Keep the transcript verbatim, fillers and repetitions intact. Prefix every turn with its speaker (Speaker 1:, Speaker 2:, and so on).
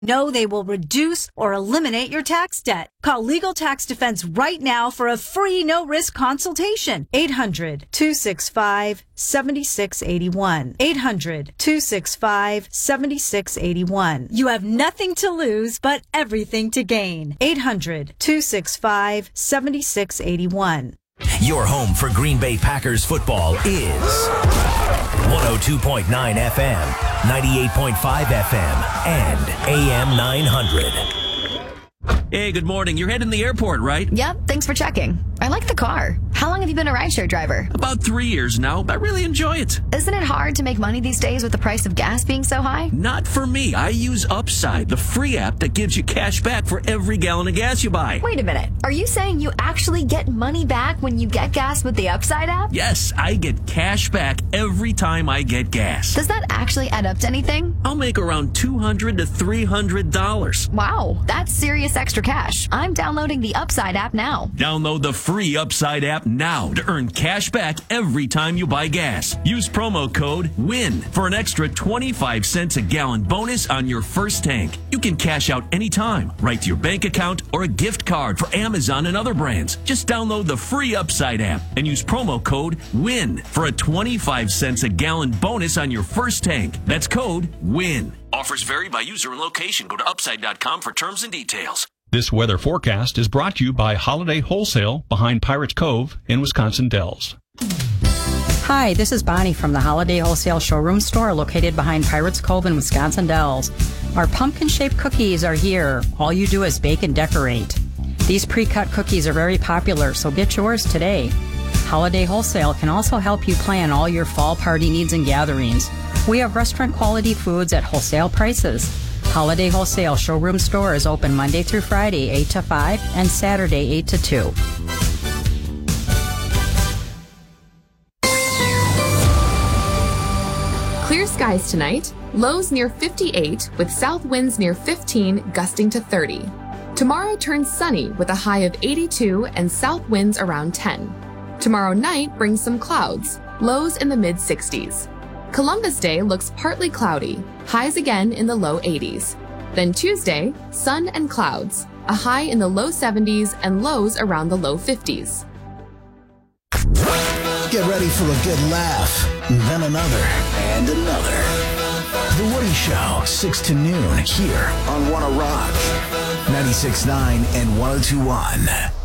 Speaker 1: know they will reduce or eliminate your tax debt. Call Legal Tax Defense right now for a free no-risk consultation. eight hundred, two six five, seven six eight one. eight hundred, two six five, seven six eight one. You have nothing to lose, but everything to gain. eight hundred, two six five, seven six eight one.
Speaker 2: Your home for Green Bay Packers football is one oh two point nine F M, ninety-eight point five F M, and A M nine hundred.
Speaker 3: Hey, good morning. You're heading to the airport, right?
Speaker 4: Yep, thanks for checking. I like the car. How long have you been a rideshare driver?
Speaker 3: About three years now. I really enjoy it.
Speaker 4: Isn't it hard to make money these days with the price of gas being so high?
Speaker 3: Not for me. I use Upside, the free app that gives you cash back for every gallon of gas you buy.
Speaker 4: Wait a minute. Are you saying you actually get money back when you get gas with the Upside app?
Speaker 3: Yes, I get cash back every time I get gas.
Speaker 4: Does that actually add up to anything?
Speaker 3: I'll make around two hundred to three hundred dollars.
Speaker 4: Wow, that's serious extra cash. I'm downloading the Upside app now.
Speaker 3: Download the free Upside app now to earn cash back every time you buy gas. Use promo code WIN for an extra twenty-five cents a gallon bonus on your first tank. You can cash out anytime, right to your bank account or a gift card for Amazon and other brands. Just download the free Upside app and use promo code WIN for a twenty-five cents a gallon bonus on your first tank. That's code WIN. Offers vary by user and location. Go to upside dot com for terms and details.
Speaker 5: This weather forecast is brought to you by Holiday Wholesale behind Pirates Cove in Wisconsin Dells.
Speaker 6: Hi, this is Bonnie from the Holiday Wholesale Showroom Store located behind Pirates Cove in Wisconsin Dells. Our pumpkin-shaped cookies are here. All you do is bake and decorate. These pre-cut cookies are very popular, so get yours today. Holiday Wholesale can also help you plan all your fall party needs and gatherings. We have restaurant-quality foods at wholesale prices. Holiday Wholesale Showroom Store is open Monday through Friday, eight to five, and Saturday, eight to two.
Speaker 7: Clear skies tonight, lows near fifty-eight with south winds near fifteen, gusting to thirty. Tomorrow turns sunny with a high of eighty-two and south winds around ten. Tomorrow night brings some clouds, lows in the mid sixties. Columbus Day looks partly cloudy, highs again in the low eighties. Then Tuesday, sun and clouds, a high in the low seventies and lows around the low fifties.
Speaker 8: Get ready for a good laugh, then another, and another. The Woody Show, six to noon, here on Wanna Rock, ninety-six point nine and one oh two point one.